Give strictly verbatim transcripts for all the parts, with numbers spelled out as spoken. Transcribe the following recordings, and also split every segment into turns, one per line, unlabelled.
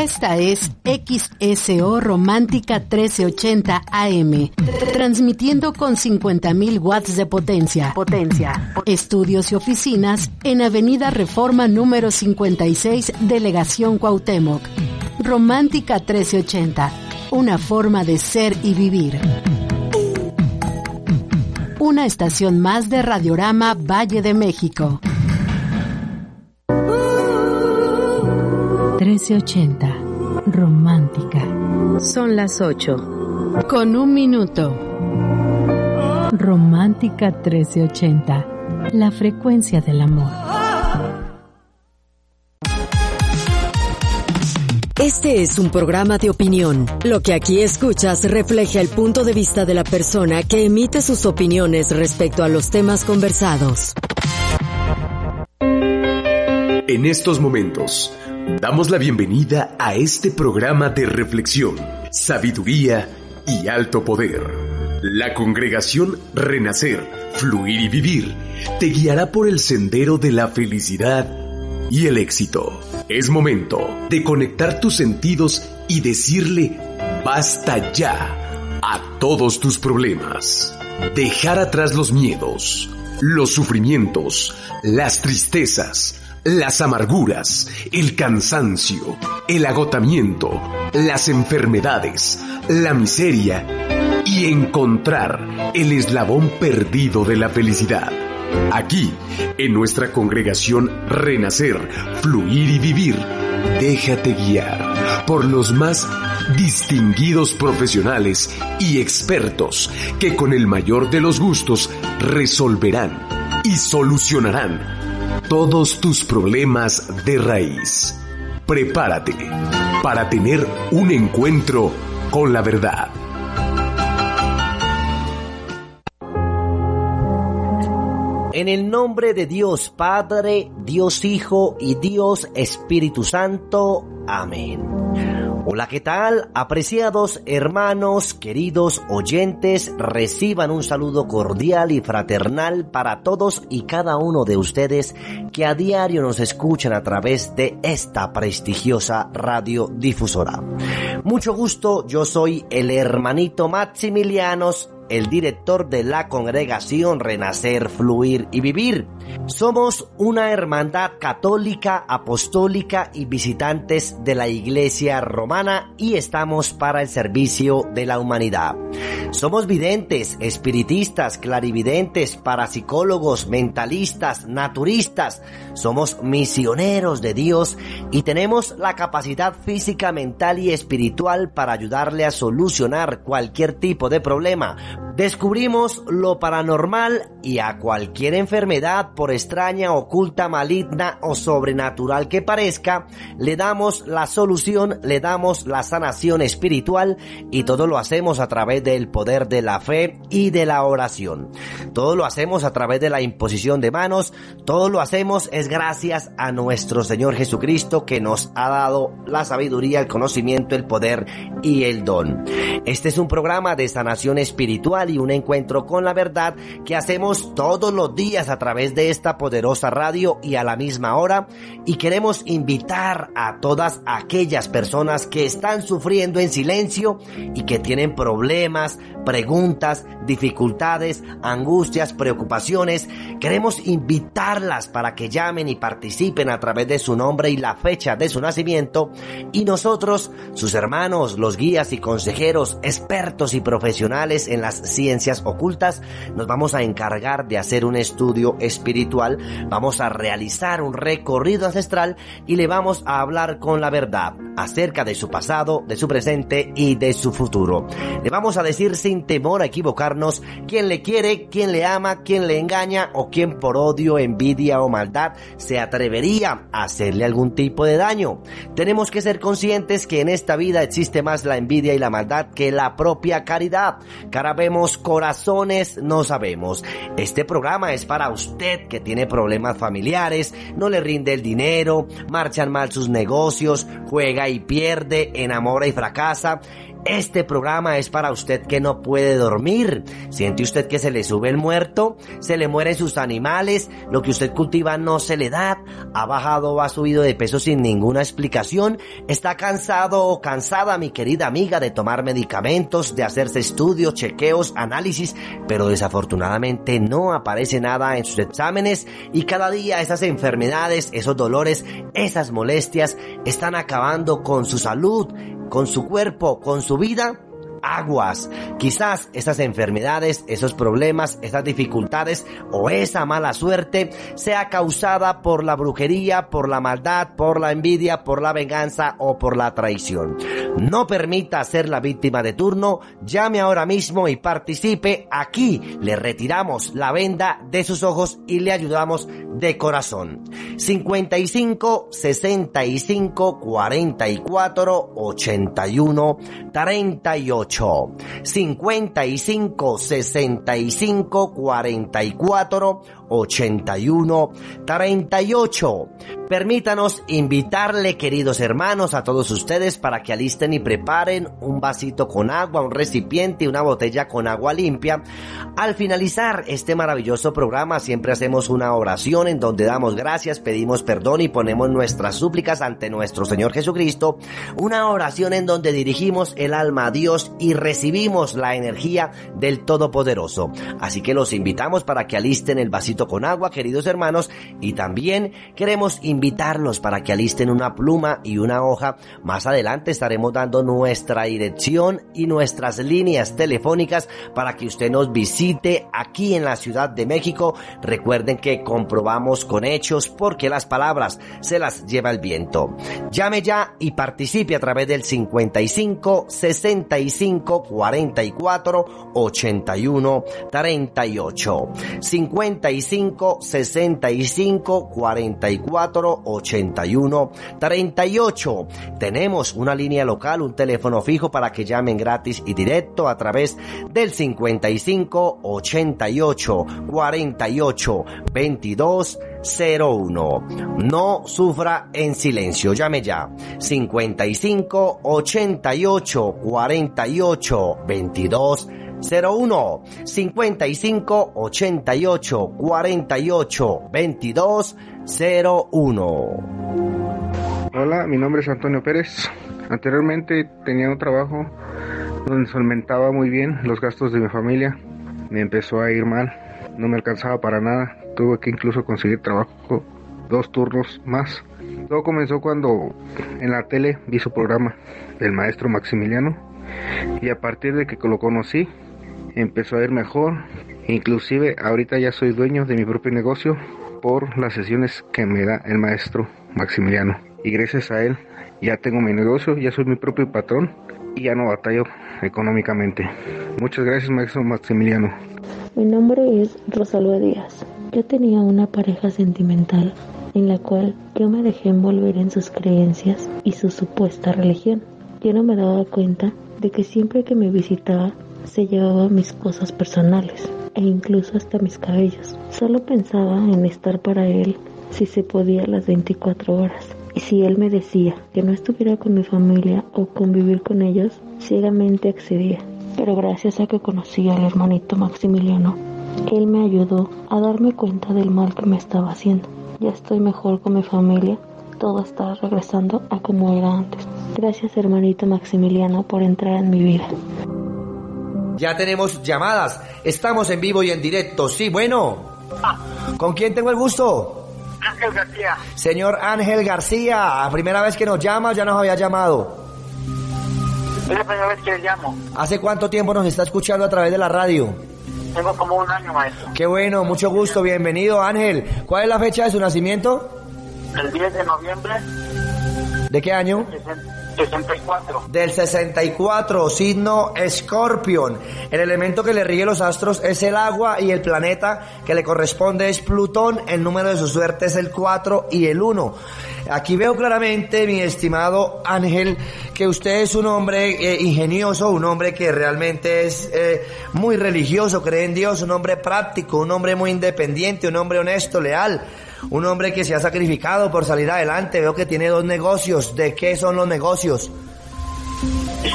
Esta es X S O Romántica trece ochenta A M, transmitiendo con cincuenta mil watts de potencia. Potencia. Estudios y oficinas en Avenida Reforma número cincuenta y seis, Delegación Cuauhtémoc. Romántica trece ochenta, una forma de ser y vivir. Una estación más de Radiorama Valle de México. trece ochenta, Romántica.
Son las ocho.
Con un minuto. Romántica trece ochenta, la frecuencia del amor.
Este es un programa de opinión. Lo que aquí escuchas refleja el punto de vista de la persona que emite sus opiniones respecto a los temas conversados.
En estos momentos, damos la bienvenida a este programa de reflexión, sabiduría y alto poder. La congregación Renacer, Fluir y Vivir te guiará por el sendero de la felicidad y el éxito. Es momento de conectar tus sentidos y decirle basta ya a todos tus problemas. Dejar atrás los miedos, los sufrimientos, las tristezas, las amarguras, el cansancio, el agotamiento, las enfermedades, la miseria y encontrar el eslabón perdido de la felicidad. Aquí, en nuestra congregación Renacer, Fluir y Vivir, déjate guiar por los más distinguidos profesionales y expertos que con el mayor de los gustos resolverán y solucionarán todos tus problemas de raíz. Prepárate para tener un encuentro con la verdad.
En el nombre de Dios Padre, Dios Hijo y Dios Espíritu Santo. Amén. Hola, ¿qué tal? Apreciados hermanos, queridos oyentes, reciban un saludo cordial y fraternal para todos y cada uno de ustedes que a diario nos escuchan a través de esta prestigiosa radiodifusora. Mucho gusto, yo soy el hermanito Maximilianos, el director de la congregación Renacer, Fluir y Vivir. Somos una hermandad católica, apostólica y visitantes de la Iglesia Romana y estamos para el servicio de la humanidad. Somos videntes, espiritistas, clarividentes, parapsicólogos, mentalistas, naturistas. Somos misioneros de Dios y tenemos la capacidad física, mental y espiritual para ayudarle a solucionar cualquier tipo de problema. Descubrimos lo paranormal y a cualquier enfermedad, por extraña, oculta, maligna o sobrenatural que parezca, le damos la solución, le damos la sanación espiritual y todo lo hacemos a través del poder de la fe y de la oración. Todo lo hacemos a través de la imposición de manos, todo lo hacemos es gracias a nuestro Señor Jesucristo que nos ha dado la sabiduría, el conocimiento, el poder y el don. Este es un programa de sanación espiritual y un encuentro con la verdad que hacemos todos los días a través de esta poderosa radio y a la misma hora, y queremos invitar a todas aquellas personas que están sufriendo en silencio y que tienen problemas, preguntas, dificultades, angustias, preocupaciones. Queremos invitarlas para que llamen y participen a través de su nombre y la fecha de su nacimiento, y nosotros, sus hermanos, los guías y consejeros, expertos y profesionales en las ciencias ocultas, nos vamos a encargar de hacer un estudio espiritual, vamos a realizar un recorrido ancestral y le vamos a hablar con la verdad acerca de su pasado, de su presente y de su futuro. Le vamos a decir sin temor a equivocarnos quién le quiere, quién le ama, quién le engaña o quién por odio, envidia o maldad se atrevería a hacerle algún tipo de daño. Tenemos que ser conscientes que en esta vida existe más la envidia y la maldad que la propia caridad. Cara vemos, corazones no sabemos. Este programa es para usted que tiene problemas familiares, no le rinde el dinero, marchan mal sus negocios, juega y pierde, enamora y fracasa. Este programa es para usted que no puede dormir. ¿Siente usted que se le sube el muerto? ¿Se le mueren sus animales? ¿Lo que usted cultiva no se le da? ¿Ha bajado o ha subido de peso sin ninguna explicación? ¿Está cansado o cansada, mi querida amiga, de tomar medicamentos, de hacerse estudios, chequeos, análisis, pero desafortunadamente no aparece nada en sus exámenes y cada día esas enfermedades, esos dolores, esas molestias están acabando con su salud, con su cuerpo, con su vida? Aguas. Quizás esas enfermedades, esos problemas, esas dificultades o esa mala suerte sea causada por la brujería, por la maldad, por la envidia, por la venganza o por la traición. No permita ser la víctima de turno. Llame ahora mismo y participe. Aquí le retiramos la venda de sus ojos y le ayudamos de corazón. cincuenta y cinco, sesenta y cinco, cuarenta y cuatro, ochenta y uno, treinta y ocho. cincuenta y cinco, sesenta y cinco, cuarenta y cuatro, ochenta y uno, treinta y ocho. Permítanos invitarle, queridos hermanos, a todos ustedes para que alisten y preparen un vasito con agua, un recipiente y una botella con agua limpia. Al finalizar este maravilloso programa siempre hacemos una oración en donde damos gracias, pedimos perdón y ponemos nuestras súplicas ante nuestro Señor Jesucristo. Una oración en donde dirigimos el alma a Dios y recibimos la energía del Todopoderoso. Así que los invitamos para que alisten el vasito con agua, queridos hermanos, y también queremos invitarlos para que alisten una pluma y una hoja. Más adelante estaremos dando nuestra dirección y nuestras líneas telefónicas para que usted nos visite aquí en la Ciudad de México. Recuerden que comprobamos con hechos porque las palabras se las lleva el viento. Llame ya y participe a través del cincuenta y cinco, sesenta y cinco, cuarenta y cuatro, ochenta y uno, treinta y ocho. cincuenta y cinco, sesenta y cinco, cuarenta y cuatro, ochenta y uno, treinta y ocho. Tenemos una línea local, un teléfono fijo para que llamen gratis y directo a través del cincuenta y cinco, ochenta y ocho, cuarenta y ocho, veintidós, cero uno. No sufra en silencio, llame ya. cincuenta y cinco, ochenta y ocho, cuarenta y ocho, veintidós, cero uno. cincuenta y cinco, ochenta y ocho, cuarenta y ocho, veintidós, cero uno.
Hola, mi nombre es Antonio Pérez. Anteriormente tenía un trabajo donde solventaba muy bien los gastos de mi familia. Me empezó a ir mal, no me alcanzaba para nada. Tuve que incluso conseguir trabajo dos turnos más. Todo comenzó cuando en la tele vi su programa, el maestro Maximiliano, y a partir de que lo conocí empezó a ir mejor. Inclusive ahorita ya soy dueño de mi propio negocio por las sesiones que me da el maestro Maximiliano, y gracias a él ya tengo mi negocio, ya soy mi propio patrón y ya no batallo económicamente. Muchas gracias, maestro Maximiliano.
Mi nombre es Rosalba Díaz. Yo tenía una pareja sentimental en la cual yo me dejé envolver en sus creencias y su supuesta religión. Yo no me daba cuenta de que siempre que me visitaba se llevaba mis cosas personales e incluso hasta mis cabellos. Solo pensaba en estar para él si se podía las veinticuatro horas. Y si él me decía que no estuviera con mi familia o convivir con ellos, ciegamente accedía. Pero gracias a que conocí al hermanito Maximiliano, él me ayudó a darme cuenta del mal que me estaba haciendo. Ya estoy mejor con mi familia, todo está regresando a como era antes. Gracias, hermanito Maximiliano, por entrar en mi vida.
Ya tenemos llamadas, estamos en vivo y en directo. Sí, bueno, ¿con quién tengo el gusto?
Ángel García.
Señor Ángel García, primera vez que nos llama, ya nos había llamado.
Es la primera vez que le llamo.
¿Hace cuánto tiempo nos está escuchando a través de la radio?
Tengo como un año, maestro.
Qué bueno, mucho gusto, bienvenido, Ángel. ¿Cuál es la fecha de su nacimiento?
El diez de noviembre.
¿De qué año?
sesenta y cuatro.
Del sesenta y cuatro, signo Escorpión. El elemento que le rige los astros es el agua y el planeta que le corresponde es Plutón. El número de su suerte es el cuatro y el uno. Aquí veo claramente, mi estimado Ángel, que usted es un hombre eh, ingenioso, un hombre que realmente es eh, muy religioso, cree en Dios, un hombre práctico, un hombre muy independiente, un hombre honesto, leal. Un hombre que se ha sacrificado por salir adelante. Veo que tiene dos negocios. ¿De qué son los negocios?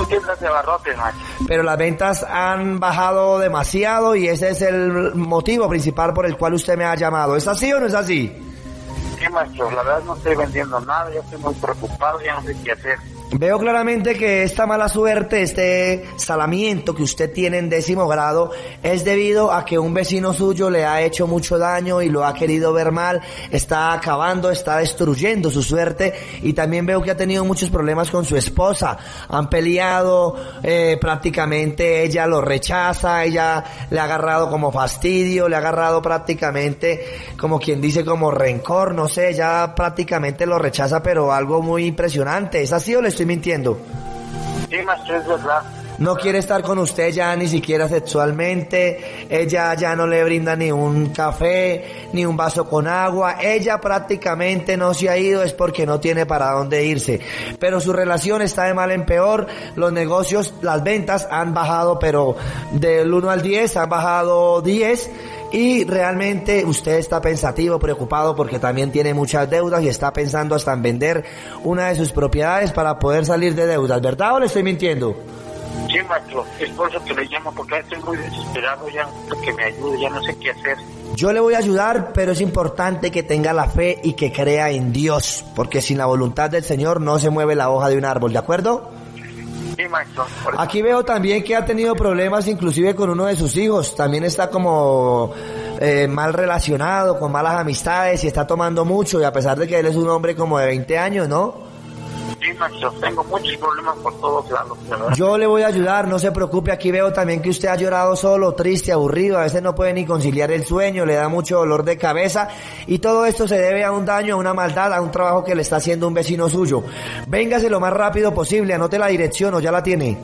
Tengo tiendas de abarrotes, maestro.
Pero las ventas han bajado demasiado y ese es el motivo principal por el cual usted me ha llamado. ¿Es así o no es así?
Sí, maestro, la verdad no estoy vendiendo nada, ya estoy muy preocupado, ya no sé qué hacer.
Veo claramente que esta mala suerte, este salamiento que usted tiene en décimo grado es debido a que un vecino suyo le ha hecho mucho daño y lo ha querido ver mal, está acabando, está destruyendo su suerte, y también veo que ha tenido muchos problemas con su esposa, han peleado, eh, prácticamente ella lo rechaza, ella le ha agarrado como fastidio, le ha agarrado prácticamente como quien dice como rencor, no sé, ella prácticamente lo rechaza, pero algo muy impresionante. ¿Es así o le estoy mintiendo?
Sí, maestro, es verdad.
No quiere estar con usted ya ni siquiera sexualmente, ella ya no le brinda ni un café, ni un vaso con agua, ella prácticamente no se ha ido, es porque no tiene para dónde irse, pero su relación está de mal en peor, los negocios, las ventas han bajado, pero del uno al diez han bajado diez, y realmente usted está pensativo, preocupado, porque también tiene muchas deudas y está pensando hasta en vender una de sus propiedades para poder salir de deudas, ¿verdad o le estoy mintiendo?
Sí, maestro, es por eso que le llamo, porque estoy muy desesperado, ya que me ayude, ya no sé qué hacer.
Yo le voy a ayudar, pero es importante que tenga la fe y que crea en Dios, porque sin la voluntad del Señor no se mueve la hoja de un árbol, ¿de acuerdo?
Sí, maestro.
Aquí veo también que ha tenido problemas inclusive con uno de sus hijos, también está como eh, mal relacionado, con malas amistades y está tomando mucho, y a pesar de que él es un hombre como de veinte años, ¿no?
Sí, maestro, tengo muchos problemas por todos lados, ¿verdad?
Yo le voy a ayudar, no se preocupe, aquí veo también que usted ha llorado solo, triste, aburrido, a veces no puede ni conciliar el sueño, le da mucho dolor de cabeza, y todo esto se debe a un daño, a una maldad, a un trabajo que le está haciendo un vecino suyo. Véngase lo más rápido posible, anote la dirección o ya la tiene.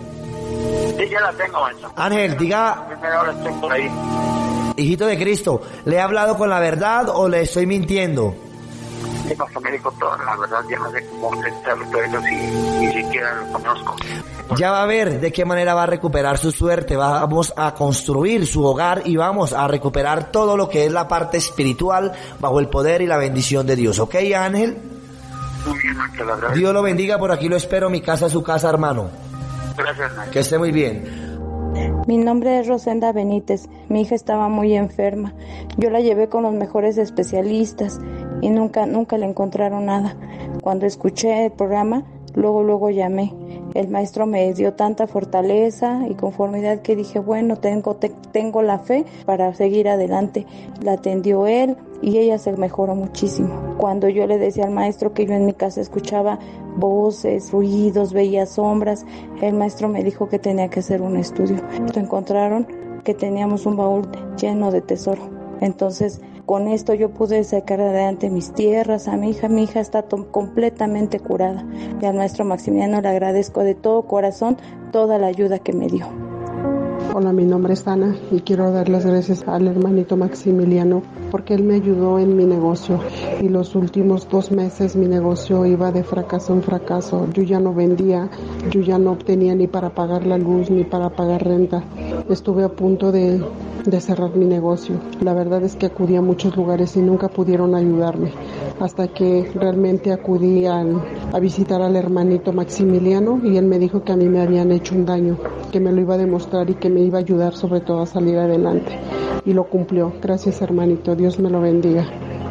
Sí, ya la tengo, maestro.
Ángel, diga...
Primera hora estoy por ahí.
Hijito de Cristo, ¿le he hablado con la verdad o le estoy mintiendo?
Sí, maestro, me dijo toda la verdad, ya no sé cómo contestarlo, pero si ni siquiera lo conozco.
Ya va a ver de qué manera va a recuperar su suerte, vamos a construir su hogar y vamos a recuperar todo lo que es la parte espiritual bajo el poder y la bendición de Dios, ¿ok, Ángel?
Muy bien, maestro, la verdad.
Dios lo bendiga, por aquí lo espero, mi casa es su casa, hermano.
Gracias, maestro.
Que esté muy bien.
Mi nombre es Rosenda Benítez. Mi hija estaba muy enferma. Yo la llevé con los mejores especialistas y nunca, nunca le encontraron nada. Cuando escuché el programa, luego, luego llamé. El maestro me dio tanta fortaleza y conformidad que dije, bueno, tengo, te, tengo la fe para seguir adelante. La atendió él y ella se mejoró muchísimo. Cuando yo le decía al maestro que yo en mi casa escuchaba voces, ruidos, veía sombras, el maestro me dijo que tenía que hacer un estudio. Encontraron que teníamos un baúl lleno de tesoro. Entonces, con esto yo pude sacar adelante mis tierras, a mi hija, mi hija está to- completamente curada. Y al maestro Maximiliano le agradezco de todo corazón toda la ayuda que me dio.
Hola, mi nombre es Ana y quiero dar las gracias al hermanito Maximiliano porque él me ayudó en mi negocio y los últimos dos meses mi negocio iba de fracaso en fracaso. Yo ya no vendía, yo ya no obtenía ni para pagar la luz ni para pagar renta. Estuve a punto de, de cerrar mi negocio. La verdad es que acudí a muchos lugares y nunca pudieron ayudarme hasta que realmente acudí al, a visitar al hermanito Maximiliano y él me dijo que a mí me habían hecho un daño, que me lo iba a demostrar y que me iba a ayudar sobre todo a salir adelante. Y lo cumplió. Gracias, hermanito. Dios me lo bendiga.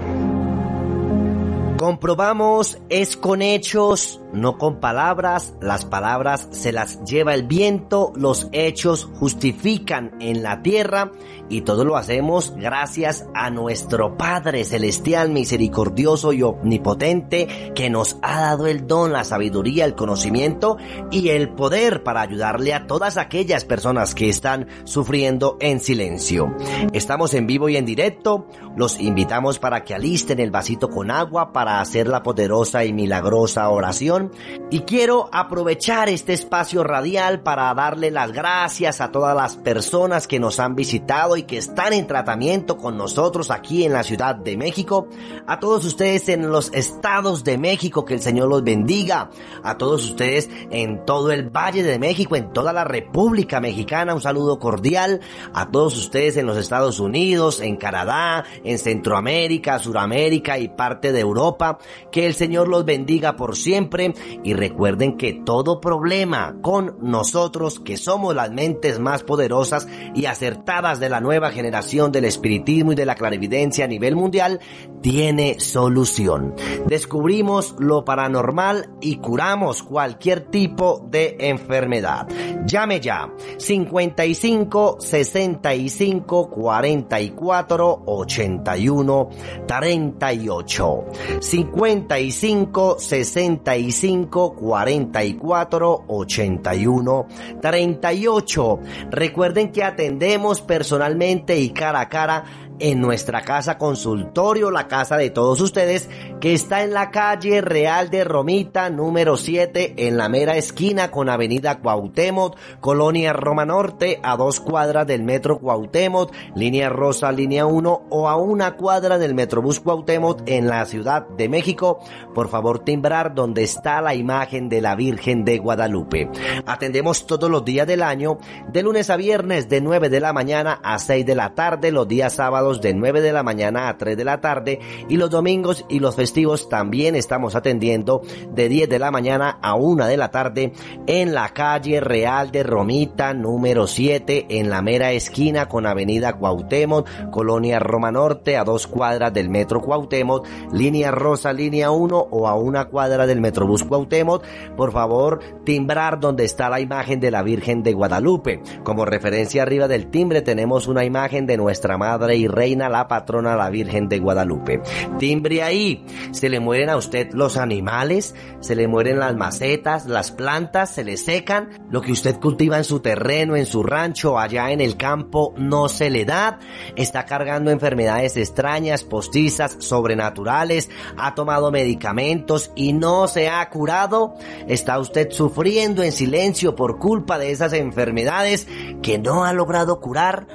Comprobamos, es con hechos, no con palabras. Las palabras se las lleva el viento, los hechos justifican en la tierra y todo lo hacemos gracias a nuestro Padre Celestial, misericordioso y omnipotente, que nos ha dado el don, la sabiduría, el conocimiento y el poder para ayudarle a todas aquellas personas que están sufriendo en silencio. Estamos en vivo y en directo, los invitamos para que alisten el vasito con agua para hacer la poderosa y milagrosa oración. Y quiero aprovechar este espacio radial para darle las gracias a todas las personas que nos han visitado y que están en tratamiento con nosotros aquí en la Ciudad de México, a todos ustedes en los estados de México, que el Señor los bendiga, a todos ustedes en todo el Valle de México, en toda la República Mexicana, un saludo cordial, a todos ustedes en los Estados Unidos, en Canadá, en Centroamérica, Suramérica y parte de Europa, que el Señor los bendiga por siempre. Guadalupe, y recuerden que todo problema con nosotros, que somos las mentes más poderosas y acertadas de la nueva generación del espiritismo y de la clarividencia a nivel mundial, tiene solución. Descubrimos lo paranormal y curamos cualquier tipo de enfermedad. Llame ya, cincuenta y cinco, sesenta y cinco, cuarenta y cuatro, ochenta y uno, treinta y ocho. cincuenta y cinco, sesenta y cinco, cuarenta y cuatro, ochenta y uno, treinta y ocho. Recuerden que atendemos personalmente y cara a cara en nuestra casa consultorio, la casa de todos ustedes, que está en la calle Real de Romita, número siete, en la mera esquina con avenida Cuauhtémoc, Colonia Roma Norte, a dos cuadras del metro Cuauhtémoc, línea rosa, línea uno, o a una cuadra del Metrobús Cuauhtémoc en la Ciudad de México. Por favor, timbrar donde está la imagen de la Virgen de Guadalupe. Atendemos todos los días del año, de lunes a viernes, de nueve de la mañana a seis de la tarde, los días sábados de nueve de la mañana a tres de la tarde, y los domingos y los festivos también estamos atendiendo de diez de la mañana a una de la tarde en la calle Real de Romita, número siete, en la mera esquina con avenida Cuauhtémoc, Colonia Roma Norte, a dos cuadras del metro Cuauhtémoc, línea rosa, línea uno, o a una cuadra del Metrobús Cuauhtémoc. Por favor, timbrar donde está la imagen de la Virgen de Guadalupe. Como referencia arriba del timbre tenemos una imagen de nuestra Madre y Reina, la patrona, la Virgen de Guadalupe. Timbre ahí. Se le mueren a usted los animales, se le mueren las macetas, las plantas, se le secan. Lo que usted cultiva en su terreno, en su rancho, allá en el campo, no se le da. Está cargando enfermedades extrañas, postizas, sobrenaturales, ha tomado medicamentos y no se ha curado. Está usted sufriendo en silencio por culpa de esas enfermedades que no ha logrado curar.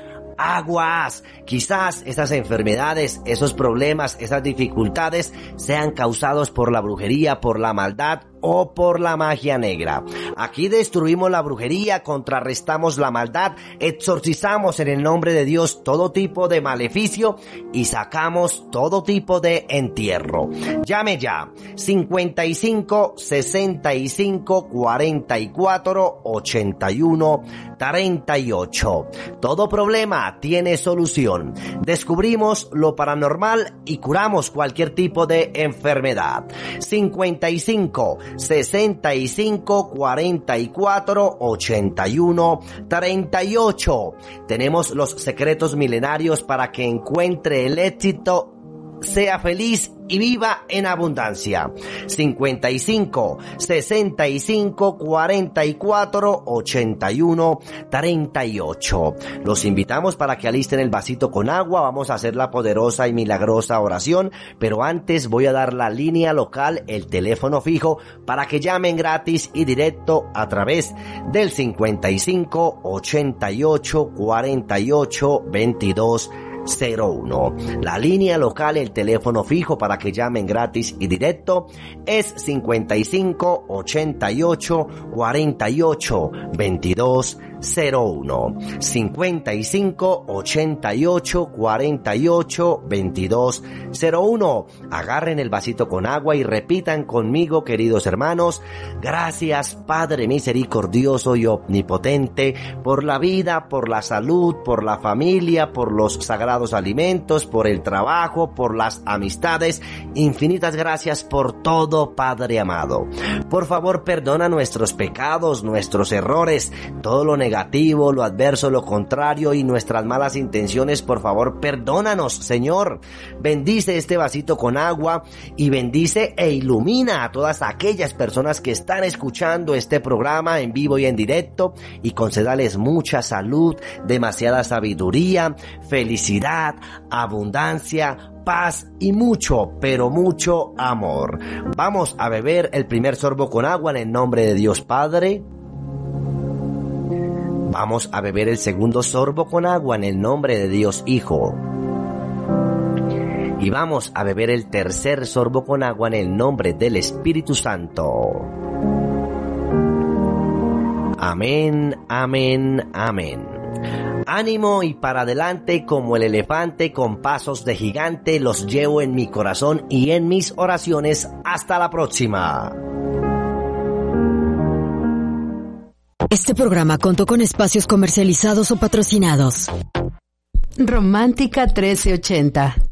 Aguas, quizás esas enfermedades, esos problemas, esas dificultades sean causados por la brujería, por la maldad o por la magia negra. Aquí destruimos la brujería, contrarrestamos la maldad, exorcizamos en el nombre de Dios todo tipo de maleficio y sacamos todo tipo de entierro. Llame ya, cincuenta y cinco, sesenta y cinco, cuarenta y cuatro, ochenta y uno, treinta y ocho. Todo problema tiene solución. Descubrimos lo paranormal y curamos cualquier tipo de enfermedad. cincuenta y cinco, sesenta y cinco, cuarenta y cuatro, ochenta y uno, treinta y ocho. Tenemos los secretos milenarios para que encuentre el éxito, sea feliz y viva en abundancia. cincuenta y cinco, sesenta y cinco, cuarenta y cuatro, ochenta y uno, treinta y ocho. Los invitamos para que alisten el vasito con agua. Vamos a hacer la poderosa y milagrosa oración, pero antes voy a dar la línea local, el teléfono fijo, para que llamen gratis y directo a través del cincuenta y cinco, ochenta y ocho, cuarenta y ocho, veintidós cero uno. La línea local, el teléfono fijo para que llamen gratis y directo es cincuenta y cinco, ochenta y ocho, cuarenta y ocho, veintidós cero uno. cincuenta y cinco, ochenta y ocho, cuarenta y ocho, veintidós cero uno. Agarren el vasito con agua y repitan conmigo, queridos hermanos: gracias, Padre misericordioso y omnipotente, por la vida, por la salud, por la familia, por los sagrados alimentos, por el trabajo, por las amistades. Infinitas gracias por todo, Padre amado. Por favor, perdona nuestros pecados, nuestros errores, todo lo negativo, lo adverso, lo contrario y nuestras malas intenciones. Por favor, perdónanos, Señor. Bendice este vasito con agua y bendice e ilumina a todas aquellas personas que están escuchando este programa en vivo y en directo, y concédales mucha salud, demasiada sabiduría, felicidad, abundancia, paz y mucho, pero mucho amor. Vamos a beber el primer sorbo con agua en el nombre de Dios Padre. Vamos a beber el segundo sorbo con agua en el nombre de Dios Hijo. Y vamos a beber el tercer sorbo con agua en el nombre del Espíritu Santo. Amén, amén, amén. Ánimo y para adelante como el elefante, con pasos de gigante, los llevo en mi corazón y en mis oraciones. Hasta la próxima.
Este programa contó con espacios comercializados o patrocinados.
Romántica trece ochenta.